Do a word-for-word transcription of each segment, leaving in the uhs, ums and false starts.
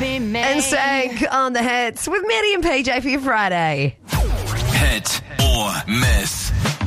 be me. And Sank on the hits with Maddie and P J for your Friday. Hit or miss.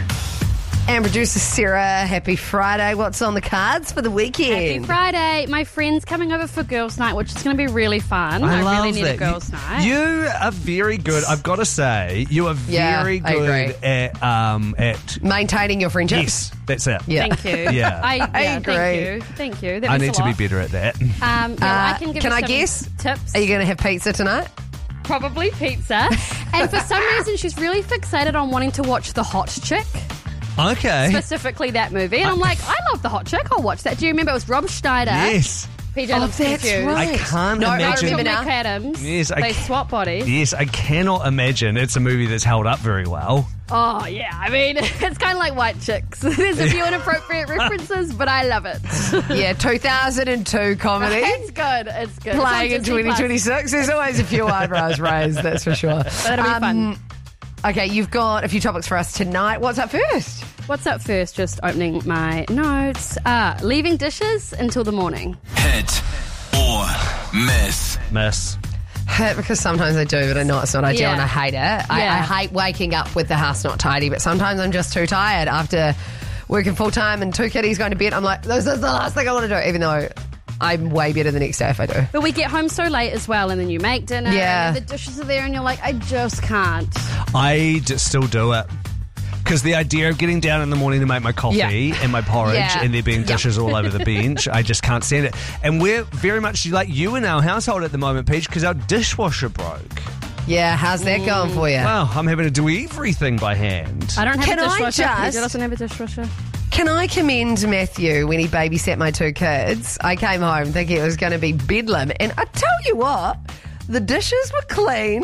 And producer Sarah, happy Friday. What's on the cards for the weekend? Happy Friday. My friend's coming over for girls' night, which is going to be really fun. I, I love really need that. a girls' night. You are very good. I've got to say, you are Yeah, very I good agree. at um at Maintaining your friendships. yes, that's it. Yeah. Thank you. Yeah. I, yeah, I thank agree. you. Thank you. That I means need a to be lot. better at that. Um, yeah, well, Uh, I can give can you I some guess? tips. Are you going to have pizza tonight? Probably pizza. And for some reason, she's really fixated on wanting to watch The Hot Chick, Okay. specifically that movie. And I'm like, I love The Hot Chick. I'll watch that. Do you remember it was Rob Schneider? Yes. P J Oh, looks that's confused. right. I can't No, I imagine. Rachel remember now. McAdams. Yes, I they ca- swap bodies. Yes, I cannot imagine it's a movie that's held up very well. Oh, yeah. I mean, it's kind of like White Chicks. There's a few inappropriate references, but I love it. Yeah, two thousand two comedy. It's good. It's good. Playing in It's on Disney twenty twenty-six. There's always a few eyebrows raised, that's for sure. That'll be fun. Okay, you've got a few topics for us tonight. What's up first? What's up first? Just opening my notes. Uh, leaving dishes until the morning. Hit or miss. Miss. Hurt because sometimes I do, but I know it's not ideal Yeah. and I hate it. I, I Yeah. hate waking up with the house not tidy, but sometimes I'm just too tired after working full time and two kiddies going to bed. I'm like, this is the last thing I want to do, even though I'm way better the next day if I do. But we get home so late as well, and then you make dinner. Yeah. And the dishes are there, and you're like, I just can't. I d- still do it. Because the idea of getting down in the morning to make my coffee Yeah. and my porridge Yeah. and there being Yeah. dishes all over the bench, I just can't stand it. And we're very much like you in our household at the moment, Peach, because our dishwasher broke. Yeah, how's that going for you? Wow, I'm having to do everything by hand. I don't have Can a I dishwasher. just- Peter doesn't have a dishwasher. Can I commend Matthew when he babysat my two kids? I came home thinking it was going to be bedlam, and I tell you what, the dishes were cleaned.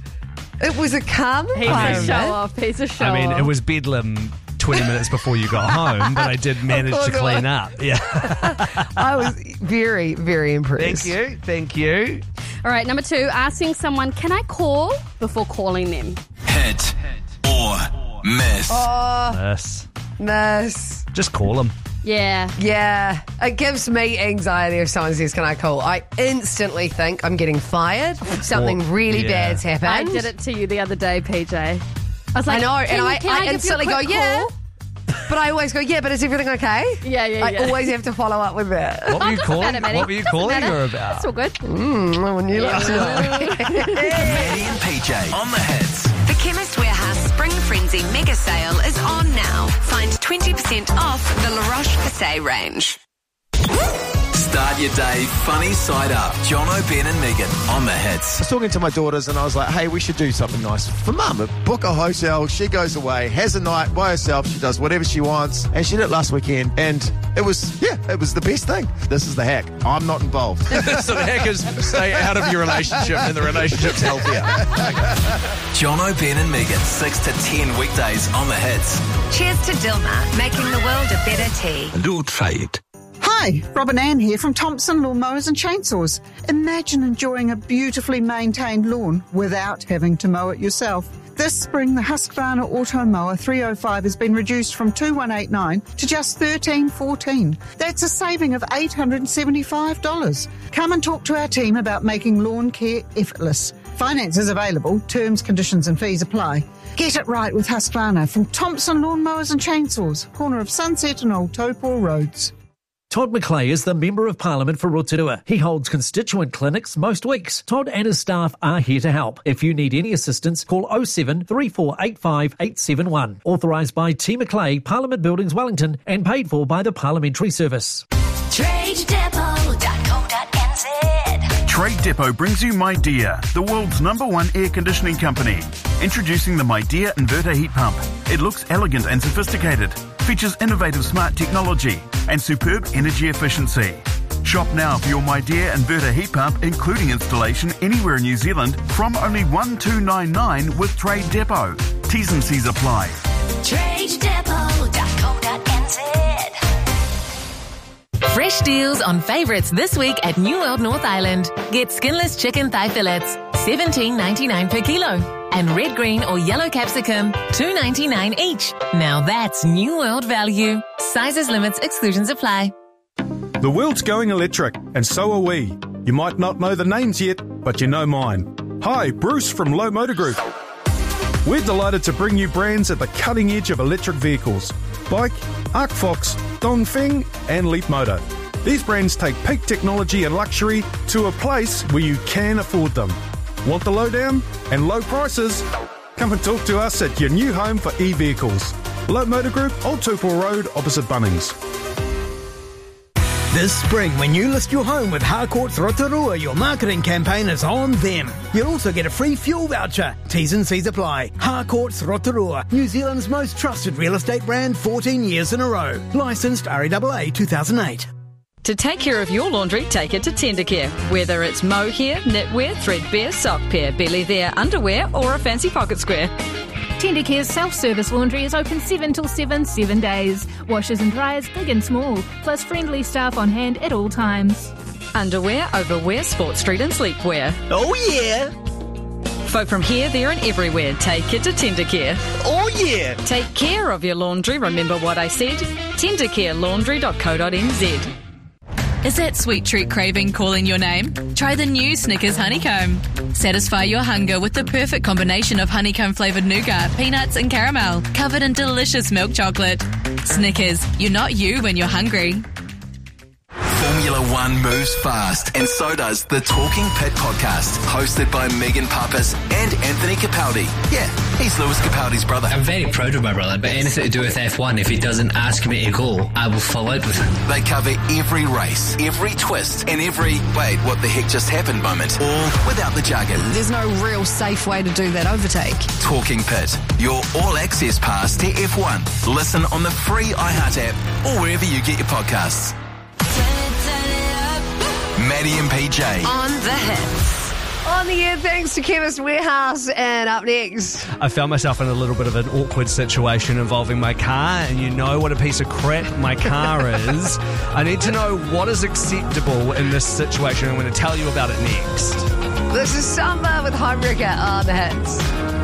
It was a calm He's a environment. show off. He's a show I mean, off. it was bedlam twenty minutes before you got home, but I did manage course to it clean was. up. Yeah. I was very, very impressed. Thank you. Thank you. All right, number two, asking someone, can I call before calling them? Hit or miss. Oh, Miss. miss. Just call them. Yeah. Yeah, it gives me anxiety if someone says, can I call? I instantly think I'm getting fired. Something Or- really yeah. bad's happened. I did it to you the other day, P J. I was I like, know, can, and I, can I, I, give you a instantly go, quick yeah. call? But I always go, yeah, but is everything okay? Yeah, yeah, I yeah. always have to follow up with that. What were you Doesn't calling? matter, Maddie. What were you Doesn't calling matter. her about? It's all good. Mm, when you like to know. Maddie and P J on the hits. The Chemist Warehouse Spring Frenzy mega sale is on now. Find twenty percent off the La Roche-Posay range. Start your day funny side up. Jono, Ben and Megan on the hits. I was talking to my daughters and I was like, hey, we should do something nice for mum. Book a hotel, she goes away, has a night by herself, she does whatever she wants, and she did it last weekend, and it was, yeah, it was the best thing. This is the hack. I'm not involved. So the hack is stay out of your relationship and the relationship's healthier. Jono, Ben and Megan, six to ten weekdays on the hits. Cheers to Dilmah, making the world a better tea. Do try it. Hi, Robin Ann here from Thompson Lawnmowers and Chainsaws. Imagine enjoying a beautifully maintained lawn without having to mow it yourself. This spring, the Husqvarna Auto Mower three oh five has been reduced from two thousand one hundred eighty-nine dollars to just one thousand three hundred fourteen dollars. That's a saving of eight hundred seventy-five dollars. Come and talk to our team about making lawn care effortless. Finance is available, terms, conditions and fees apply. Get it right with Husqvarna from Thompson Lawnmowers and Chainsaws, corner of Sunset and Old Taupo Roads. Todd McClay is the Member of Parliament for Rotorua. He holds constituent clinics most weeks. Todd and his staff are here to help. If you need any assistance, call oh seven, three four eight five, eight seven one. Authorised by T McClay, Parliament Buildings, Wellington, and paid for by the Parliamentary Service. trade depot dot co dot n z. Trade Depot brings you MyDear, the world's number one air conditioning company. Introducing the MyDear Inverter Heat Pump. It looks elegant and sophisticated, features innovative smart technology and superb energy efficiency. Shop now for your MyDear Inverter Heat Pump, including installation anywhere in New Zealand, from only one thousand two hundred ninety-nine dollars with Trade Depot. T's and C's apply. trade depot dot co dot n z. Fresh deals on favourites this week at New World North Island. Get skinless chicken thigh fillets, seventeen ninety-nine per kilo. And red, green or yellow capsicum, two ninety-nine each. Now that's New World value. Sizes, limits, exclusions apply. The world's going electric, and so are we. You might not know the names yet, but you know mine. Hi, Bruce from Low Motor Group. We're delighted to bring you brands at the cutting edge of electric vehicles. Bike, Arcfox, Dongfeng and Leapmotor. These brands take peak technology and luxury to a place where you can afford them. Want the lowdown and low prices? Come and talk to us at your new home for e-vehicles. Low Motor Group, Old Tupel Road, opposite Bunnings. This spring, when you list your home with Harcourts Rotorua, your marketing campaign is on them. You'll also get a free fuel voucher. T's and C's apply. Harcourts Rotorua, New Zealand's most trusted real estate brand, fourteen years in a row. Licensed R A A A two thousand eight. To take care of your laundry, take it to Tendercare. Whether it's mohair, knitwear, threadbare, sock pair, belly there, underwear, or a fancy pocket square. Tendercare's self-service laundry is open seven till seven, seven days. Washers and dryers big and small, plus friendly staff on hand at all times. Underwear, overwear, sports street and sleepwear. Oh yeah! Folk from here, there and everywhere, take it to Tendercare. Oh yeah! Take care of your laundry, remember what I said? tendercare laundry dot co dot n z. Is that sweet treat craving calling your name? Try the new Snickers Honeycomb. Satisfy your hunger with the perfect combination of honeycomb-flavoured nougat, peanuts and caramel, covered in delicious milk chocolate. Snickers, you're not you when you're hungry. Formula One moves fast, and so does the Talking Pit podcast, hosted by Megan Pappas and Anthony Capaldi. Yeah, he's Lewis Capaldi's brother. I'm very proud of my brother, but anything to do with F one, if he doesn't ask me to go, I will fall out with him. They cover every race, every twist, and every, wait, what the heck just happened moment, all without the jargon. There's no real safe way to do that overtake. Talking Pit, your all-access pass to F one. Listen on the free iHeart app or wherever you get your podcasts. Maddie and P J. On the hits. On the air, thanks to Chemist Warehouse. And up next, I found myself in a little bit of an awkward situation involving my car, and you know what a piece of crap my car is. I need to know what is acceptable in this situation. I'm going to tell you about it next. This is Samba with Homewrecker on the hits.